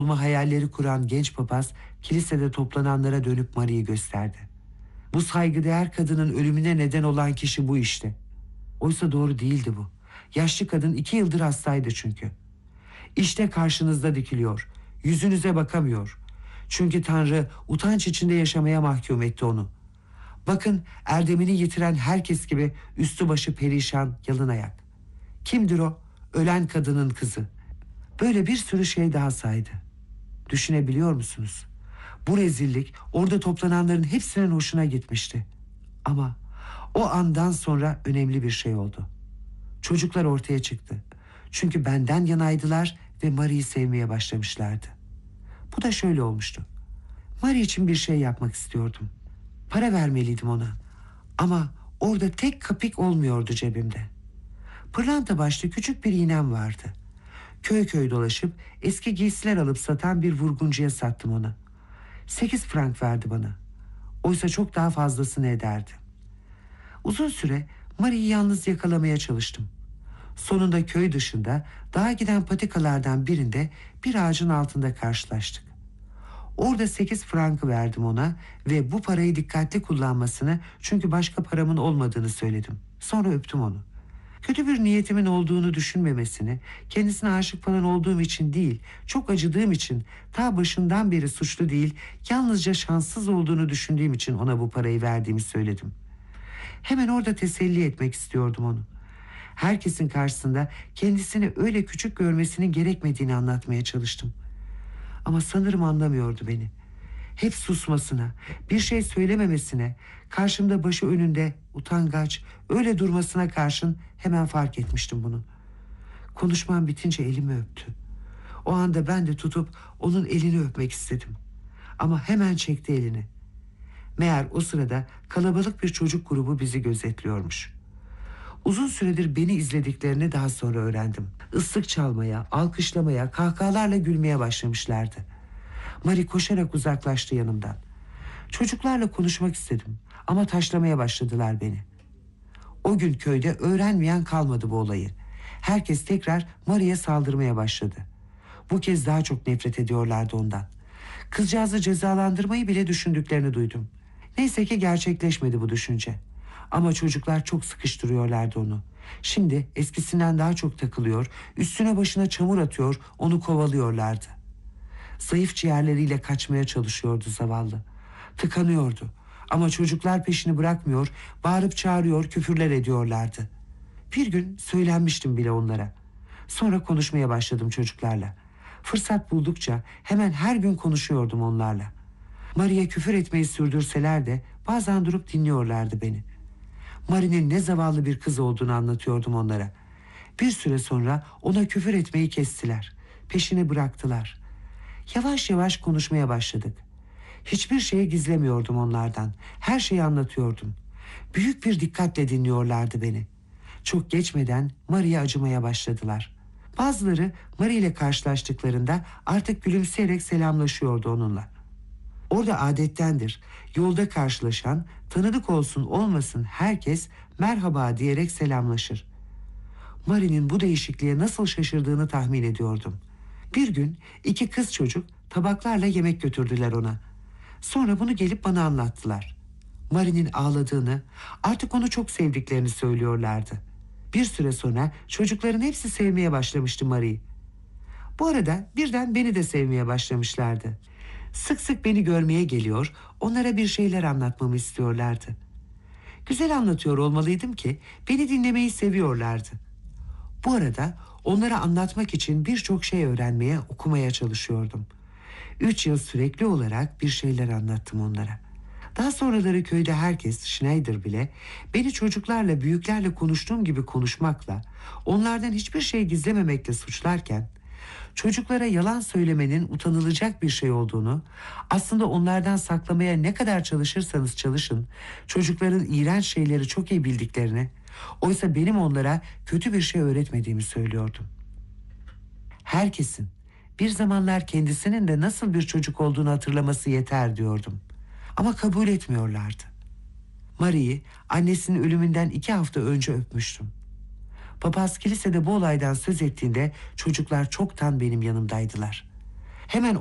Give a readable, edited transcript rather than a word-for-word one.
hayalleri kuran genç papaz kilisede toplananlara dönüp Mari'yi gösterdi. Bu saygıdeğer kadının ölümüne neden olan kişi bu işte. Oysa doğru değildi bu. Yaşlı kadın 2 yıldır hastaydı çünkü. İşte karşınızda dikiliyor. Yüzünüze bakamıyor. Çünkü Tanrı utanç içinde yaşamaya mahkum etti onu. Bakın, erdemini yitiren herkes gibi üstü başı perişan, yalın ayak. Kimdir o? Ölen kadının kızı. Böyle bir sürü şey daha saydı. Düşünebiliyor musunuz? Bu rezillik orada toplananların hepsinin hoşuna gitmişti. Ama o andan sonra önemli bir şey oldu. Çocuklar ortaya çıktı. Çünkü benden yanaydılar ve Marie'yi sevmeye başlamışlardı. Bu da şöyle olmuştu. Marie için bir şey yapmak istiyordum. Para vermeliydim ona. Ama orada tek kapik olmuyordu cebimde. Pırlanta başlı küçük bir iğnem vardı. Köy köy dolaşıp eski giysiler alıp satan bir vurguncuya sattım onu. 8 frank verdi bana. Oysa çok daha fazlasını ederdi. Uzun süre Marie'yi yalnız yakalamaya çalıştım. Sonunda köy dışında dağa giden patikalardan birinde bir ağacın altında karşılaştık. Orada 8 frankı verdim ona ve bu parayı dikkatli kullanmasını, çünkü başka paramın olmadığını söyledim. Sonra öptüm onu. Kötü bir niyetimin olduğunu düşünmemesini, kendisine aşık falan olduğum için değil, çok acıdığım için, ta başından beri suçlu değil, yalnızca şanssız olduğunu düşündüğüm için ona bu parayı verdiğimi söyledim. Hemen orada teselli etmek istiyordum onu. Herkesin karşısında kendisini öyle küçük görmesinin gerekmediğini anlatmaya çalıştım. Ama sanırım anlamıyordu beni. Hep susmasına, bir şey söylememesine, karşımda başı önünde utangaç öyle durmasına karşın hemen fark etmiştim bunu. Konuşmam bitince elimi öptü. O anda ben de tutup onun elini öpmek istedim. Ama hemen çekti elini. Meğer o sırada kalabalık bir çocuk grubu bizi gözetliyormuş. Uzun süredir beni izlediklerini daha sonra öğrendim. Islık çalmaya, alkışlamaya, kahkahalarla gülmeye başlamışlardı. Marie koşarak uzaklaştı yanımdan. Çocuklarla konuşmak istedim ama taşlamaya başladılar beni. O gün köyde öğrenmeyen kalmadı bu olayı. Herkes tekrar Marie'ye saldırmaya başladı. Bu kez daha çok nefret ediyorlardı ondan. Kızcağızı cezalandırmayı bile düşündüklerini duydum. Neyse ki gerçekleşmedi bu düşünce. Ama çocuklar çok sıkıştırıyorlardı onu. Şimdi eskisinden daha çok takılıyor, üstüne başına çamur atıyor, onu kovalıyorlardı. Zayıf ciğerleriyle kaçmaya çalışıyordu zavallı. Tıkanıyordu. Ama çocuklar peşini bırakmıyor, bağırıp çağırıyor, küfürler ediyorlardı. Bir gün söylenmiştim bile onlara. Sonra konuşmaya başladım çocuklarla. Fırsat buldukça hemen her gün konuşuyordum onlarla. Marie'ye küfür etmeyi sürdürseler de bazen durup dinliyorlardı beni. Marie'nin ne zavallı bir kız olduğunu anlatıyordum onlara. Bir süre sonra ona küfür etmeyi kestiler. Peşini bıraktılar. Yavaş yavaş konuşmaya başladık. Hiçbir şeyi gizlemiyordum onlardan. Her şeyi anlatıyordum. Büyük bir dikkatle dinliyorlardı beni. Çok geçmeden Marie'ye acımaya başladılar. Bazıları Marie ile karşılaştıklarında artık gülümseyerek selamlaşıyordu onunla. Orada adettendir. Yolda karşılaşan, tanıdık olsun olmasın herkes merhaba diyerek selamlaşır. Marie'nin bu değişikliğe nasıl şaşırdığını tahmin ediyordum. Bir gün 2 kız çocuk tabaklarla yemek götürdüler ona. Sonra bunu gelip bana anlattılar. Marie'nin ağladığını, artık onu çok sevdiklerini söylüyorlardı. Bir süre sonra çocukların hepsi sevmeye başlamıştı Marie'yi. Bu arada birden beni de sevmeye başlamışlardı. Sık sık beni görmeye geliyor, onlara bir şeyler anlatmamı istiyorlardı. Güzel anlatıyor olmalıydım ki beni dinlemeyi seviyorlardı. Bu arada onlara anlatmak için birçok şey öğrenmeye, okumaya çalışıyordum. 3 yıl sürekli olarak bir şeyler anlattım onlara. Daha sonraları köyde herkes, Schneider bile, beni çocuklarla, büyüklerle konuştuğum gibi konuşmakla, onlardan hiçbir şey gizlememekle suçlarken, çocuklara yalan söylemenin utanılacak bir şey olduğunu, aslında onlardan saklamaya ne kadar çalışırsanız çalışın, çocukların iğrenç şeyleri çok iyi bildiklerini, oysa benim onlara kötü bir şey öğretmediğimi söylüyordum. Herkesin bir zamanlar kendisinin de nasıl bir çocuk olduğunu hatırlaması yeter diyordum. Ama kabul etmiyorlardı. Marie'yi annesinin ölümünden 2 hafta önce öpmüştüm. Papaz kilisede bu olaydan söz ettiğinde çocuklar çoktan benim yanımdaydılar. Hemen